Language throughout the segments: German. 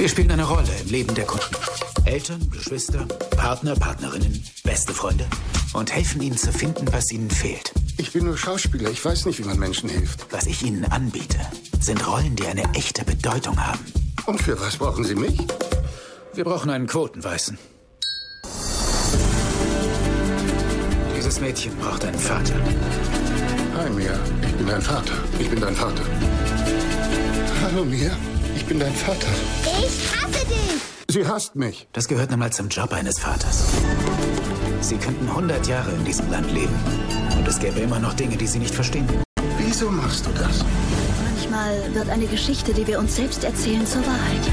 Wir spielen eine Rolle im Leben der Kunden. Eltern, Geschwister, Partner, Partnerinnen, beste Freunde. Und helfen ihnen zu finden, was ihnen fehlt. Ich bin nur Schauspieler. Ich weiß nicht, wie man Menschen hilft. Was ich ihnen anbiete, sind Rollen, die eine echte Bedeutung haben. Und für was brauchen Sie mich? Wir brauchen einen Quotenweißen. Dieses Mädchen braucht einen Vater. Hi, Mia. Ich bin dein Vater. Ich bin dein Vater. Hallo, Mia. Ich bin dein Vater. Ich hasse dich! Sie hasst mich. Das gehört nun mal zum Job eines Vaters. Sie könnten 100 Jahre in diesem Land leben. Und es gäbe immer noch Dinge, die Sie nicht verstehen. Wieso machst du das? Manchmal wird eine Geschichte, die wir uns selbst erzählen, zur Wahrheit.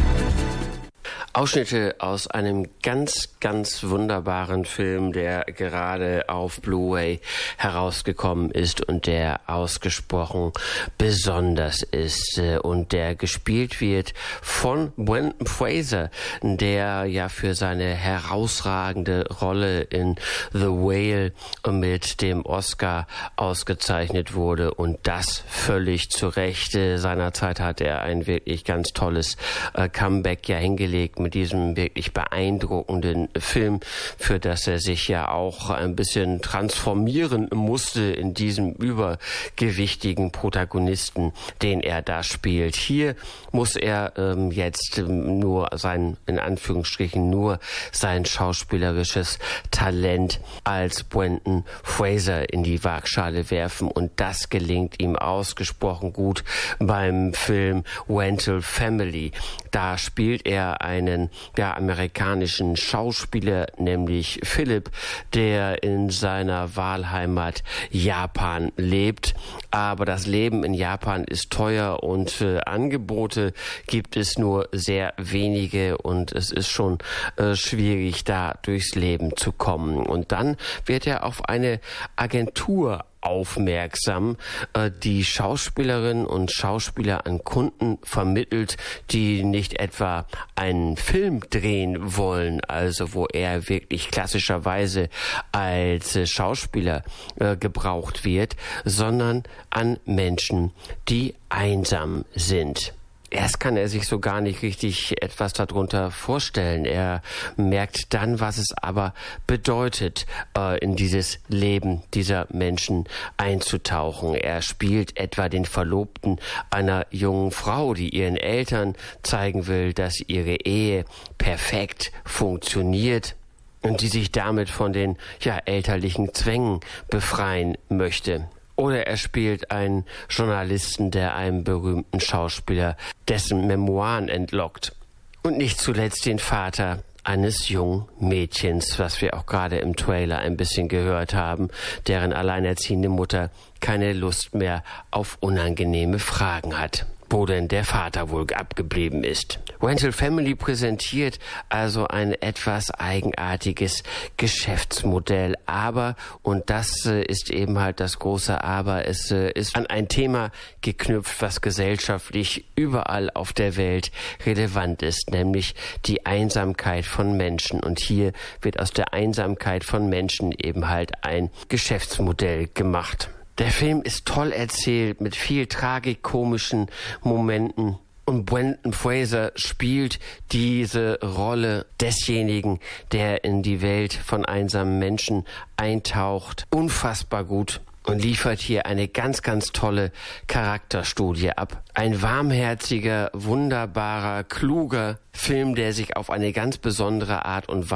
Ausschnitte aus einem ganz, ganz wunderbaren Film, der gerade auf Blu-ray herausgekommen ist und der ausgesprochen besonders ist und der gespielt wird von Brendan Fraser, der ja für seine herausragende Rolle in The Whale mit dem Oscar ausgezeichnet wurde und das völlig zu Recht. Seinerzeit hat er ein wirklich ganz tolles Comeback ja hingelegt mit diesem wirklich beeindruckenden Film, für das er sich ja auch ein bisschen transformieren musste in diesem übergewichtigen Protagonisten, den er da spielt. Hier muss er jetzt nur in Anführungsstrichen nur sein schauspielerisches Talent als Brendan Fraser in die Waagschale werfen und das gelingt ihm ausgesprochen gut beim Film Rental Family. Da spielt er einen amerikanischen Schauspieler, nämlich Philip, der in seiner Wahlheimat Japan lebt. Aber das Leben in Japan ist teuer und Angebote gibt es nur sehr wenige und es ist schon schwierig, da durchs Leben zu kommen. Und dann wird er auf eine Agentur aufmerksam, die Schauspielerinnen und Schauspieler an Kunden vermittelt, die nicht etwa einen Film drehen wollen, also wo er wirklich klassischerweise als Schauspieler gebraucht wird, sondern an Menschen, die einsam sind. Erst kann er sich so gar nicht richtig etwas darunter vorstellen. Er merkt dann, was es aber bedeutet, in dieses Leben dieser Menschen einzutauchen. Er spielt etwa den Verlobten einer jungen Frau, die ihren Eltern zeigen will, dass ihre Ehe perfekt funktioniert und die sich damit von den elterlichen Zwängen befreien möchte. Oder er spielt einen Journalisten, der einem berühmten Schauspieler dessen Memoiren entlockt. Und nicht zuletzt den Vater eines jungen Mädchens, was wir auch gerade im Trailer ein bisschen gehört haben, deren alleinerziehende Mutter keine Lust mehr auf unangenehme Fragen hat, wo denn der Vater wohl abgeblieben ist. Rental Family präsentiert also ein etwas eigenartiges Geschäftsmodell, aber, und das ist eben halt das große Aber, es ist an ein Thema geknüpft, was gesellschaftlich überall auf der Welt relevant ist, nämlich die Einsamkeit von Menschen. Und hier wird aus der Einsamkeit von Menschen eben halt ein Geschäftsmodell gemacht. Der Film ist toll erzählt, mit viel tragikomischen Momenten. Und Brendan Fraser spielt diese Rolle desjenigen, der in die Welt von einsamen Menschen eintaucht, unfassbar gut und liefert hier eine ganz, ganz tolle Charakterstudie ab. Ein warmherziger, wunderbarer, kluger Film, der sich auf eine ganz besondere Art und Weise